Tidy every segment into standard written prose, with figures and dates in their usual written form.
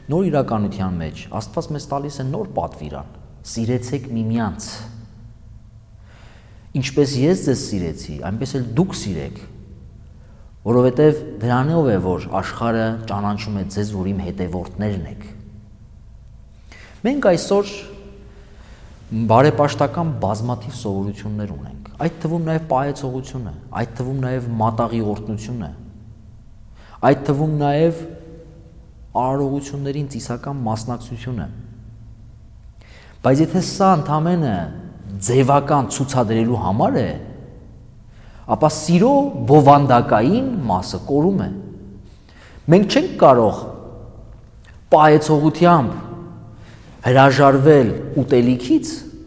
Նոր իրականության մեջ Աստված մեզ տալիս է նոր պատվիրան. սիրեցեք միմյանց։ Ինչպես ես ձեզ սիրեցի, այնպես էլ դուք սիրեք, որովհետև դրանով է, որ աշխարհը ճանաչում է ձեզ, որ իմ հետևորդներն եք։ Մենք այսօր բարեպաշտական բազմաթիվ սովորություններ ունենք, այդ թվում նաև պահեցողությունը, այդ թվում նաև մատաղի օրհնությունը, այդ թվում նաև արարողություններին ծիսական մասնակցությունը։ Բայց եթե սա ընդամենը ձևական ցուցադրելու համար է, ապա սիրո բովանդակային մասը կորում է։ Մենք չենք կարող պահեցողությամբ հրաժարվել ուտելիքից,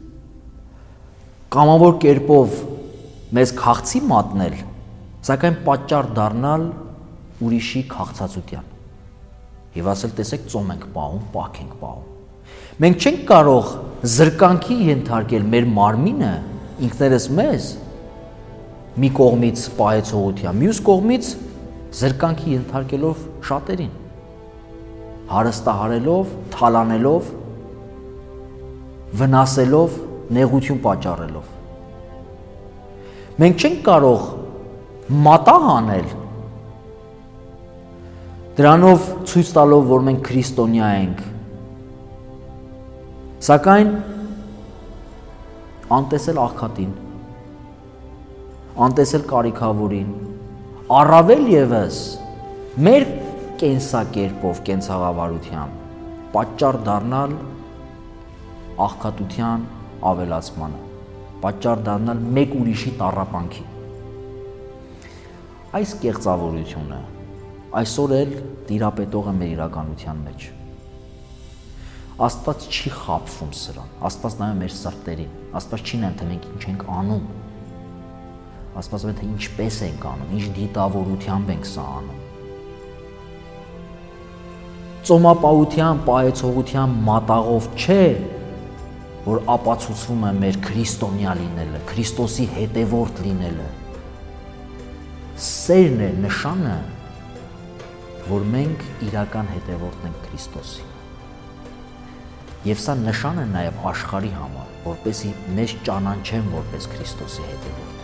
կամավոր կերպով մեզ քաղցի մատնել, սակայն պատճառ դառնալ ուրիշի քաղցածության։ Եվ ասել, տեսեք, ծոմ ենք պահում, պահք ենք պահում։ Մենք չենք կարող զրկանքի ենթարկել մեր մարմինը ինքներս մեզ մի կողմից պահեցողության, մյուս կողմից զրկանքի ենթարկելով շատերին, հարստահարելով, թալանելով, վնասելով, նեղություն պատճառելով։ Մենք չենք կարող մատաղ անել, դրանով ցույց տալով, որ մենք քրիստոնյա ենք, սակայն անտեսել աղքատին, անտեսել կարիքավորին, առավել ևս մեր կենսակերպով, կենցաղավարությամբ պատճառ դառնալ աղքատության ավելացմանը, պատճառ դառնալ մեկ ուրիշի տառապանքի։ Այս կեղծավորությունը այսօր էլ տիրապետող է մեր իրականության մեջ։ Աստված չի խաբվում սրան, Աստված նայում է մեր սրտերին, Աստված չի նայում, թե մենք ինչ ենք անում, Աստված ասում է, թե ինչպես ենք անում, ինչ դիտավորությամբ ենք սա անում։ Ծոմապահության, պահեցողության մատաղով չէ, որ ապացուցվում է մեր քրիստոնյա լինելը, Քրիստոսի հետևորդ լինելը։ Սերն է նշանը, որ մենք իրական հետևորդն ենք Քրիստոսի։ Եվ սա նշան է նաև աշխարհի համար, որպեսզի մեզ ճանաչեն որպես Քրիստոսի հետևորդ։